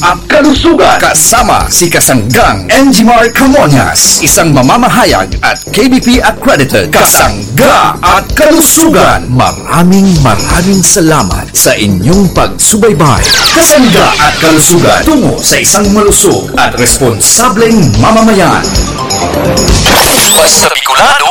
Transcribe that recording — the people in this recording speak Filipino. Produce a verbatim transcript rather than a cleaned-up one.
at kalusugan. Kasama si Kasanggang Enjimar Camonias, isang mamamahayag at K B P accredited. Kasangga at Kalusugan. Maraming maraming salamat sa inyong pagsubaybay. Kasangga at Kalusugan, tungo sa isang malusog at responsableng mamamayan. Basta Bicolano,